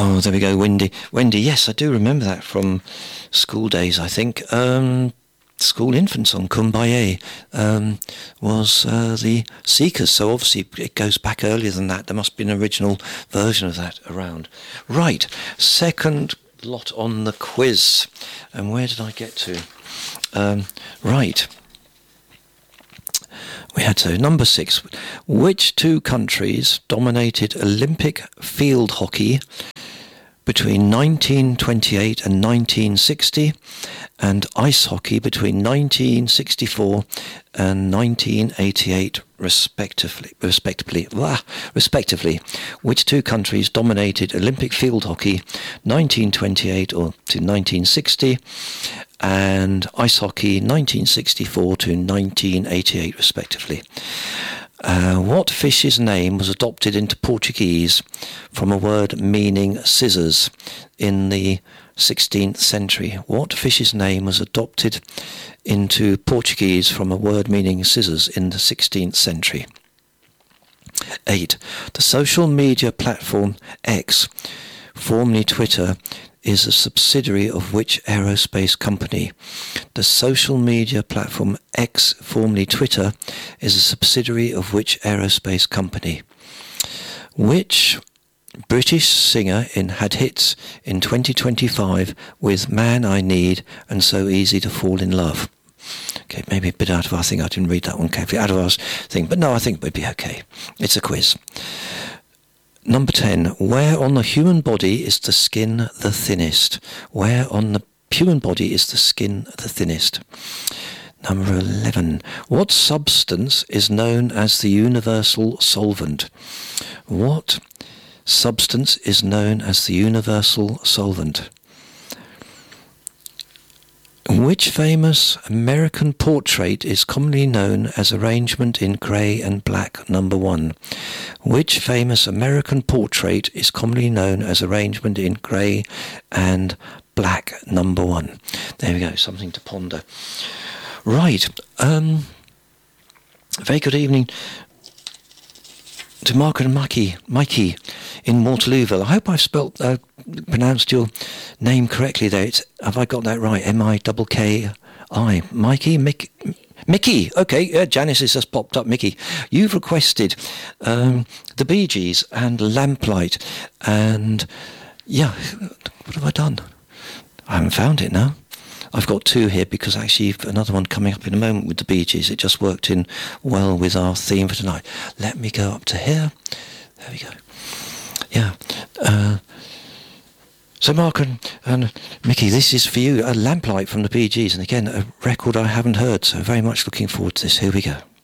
Oh, there we go, Wendy. Wendy, yes, I do remember that from school days, I think. School infant song, Kumbaya, was the Seekers. So obviously it goes back earlier than that. There must be an original version of that around. Right, second lot on the quiz. And where did I get to? Right. We had to number 6. Which two countries dominated Olympic field hockey between 1928 and 1960, and ice hockey between 1964 and 1988, respectively? Which two countries dominated Olympic field hockey 1928 to 1960, and ice hockey 1964 to 1988, respectively? What fish's name was adopted into Portuguese from a word meaning scissors in the 16th century? What fish's name was adopted into Portuguese from a word meaning scissors in the 16th century? 8. The social media platform X, formerly Twitter, is a subsidiary of which aerospace company? The social media platform X, formerly Twitter, is a subsidiary of which aerospace company? Which British singer had hits in 2025 with Man I Need and So Easy to Fall in Love? Okay, maybe a bit out of our thing. I didn't read that one carefully. Out of our thing, but no, I think it would be okay. It's a quiz. Number 10. Where on the human body is the skin the thinnest? Where on the human body is the skin the thinnest? Number 11. What substance is known as the universal solvent? What substance is known as the universal solvent? Which famous American portrait is commonly known as arrangement in grey and black? Number 1. Which famous American portrait is commonly known as arrangement in grey and black? Number 1. There we go, something to ponder. Right, very good evening to Mark and Mikey in Waterlooville. I hope I've pronounced your name correctly there. Have I got that right? M-I-K-K-I. Mikey? Mickey. Okay, Janice has just popped up. Mickey, you've requested the Bee Gees and Lamplight. And, yeah, what have I done? I haven't found it now. I've got 2 here because actually another one coming up in a moment with the Bee Gees. It just worked in well with our theme for tonight. Let me go up to here. There we go. Yeah. So Mark and Mickey, this is for you, a Lamplight from the Bee Gees. And again, a record I haven't heard, so very much looking forward to this. Here we go.